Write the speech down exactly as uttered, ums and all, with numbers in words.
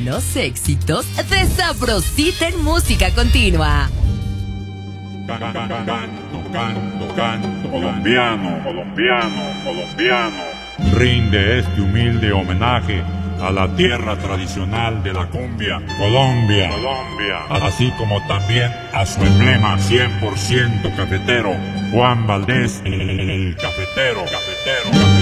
Los éxitos de Sabrosita en música continua. Canto, canto, canto, colombiano, colombiano, colombiano. Rinde este humilde homenaje a la tierra tradicional de la cumbia, Colombia, Colombia, así como también a su emblema cien por ciento cafetero, Juan Valdez, el cafetero, cafetero, cafetero.